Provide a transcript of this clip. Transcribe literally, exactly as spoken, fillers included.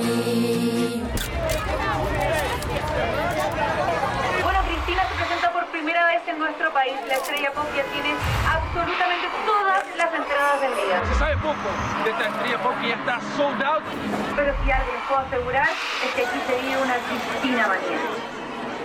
Bueno, Cristina se presenta por primera vez en nuestro país. La Estrella Pop ya tiene absolutamente todas las entradas vendidas. Se sabe poco de esta Estrella Pop que ya está sold out. Pero si algo les puedo asegurar es que aquí se vive una Cristina manía.